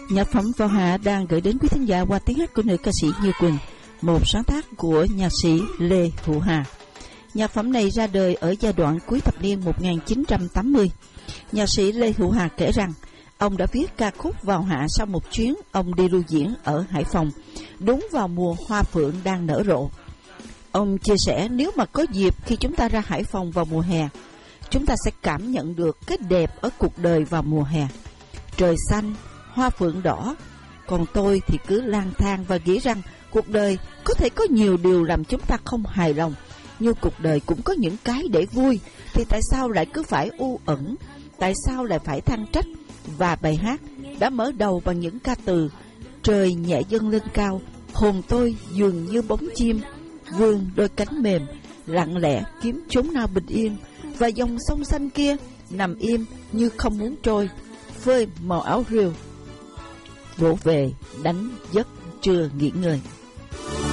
Nhạc phẩm Vào Hạ đang gửi đến quý thính giả qua tiếng hát của nữ ca sĩ Như Quỳnh, một sáng tác của nhạc sĩ Lê Hữu Hà. Nhạc phẩm này ra đời ở giai đoạn cuối thập niên 1980. Nhạc sĩ Lê Hữu Hà kể rằng ông đã viết ca khúc Vào Hạ sau một chuyến ông đi lưu diễn ở Hải Phòng, đúng vào mùa hoa phượng đang nở rộ. Ông chia sẻ nếu mà có dịp khi chúng ta ra Hải Phòng vào mùa hè, chúng ta sẽ cảm nhận được cái đẹp ở cuộc đời vào mùa hè. Trời xanh, hoa phượng đỏ, còn tôi thì cứ lang thang và nghĩ rằng cuộc đời có thể có nhiều điều làm chúng ta không hài lòng. Như cuộc đời cũng có những cái để vui, thì tại sao lại cứ phải u ẩn? Tại sao lại phải than trách? Và bài hát đã mở đầu bằng những ca từ: trời nhẹ dâng lên cao, hồn tôi dường như bóng chim, vươn đôi cánh mềm, lặng lẽ kiếm chốn nào bình yên. Và dòng sông xanh kia nằm im như không muốn trôi, phơi màu áo rêu, đổ về đánh giấc trưa nghỉ ngơi.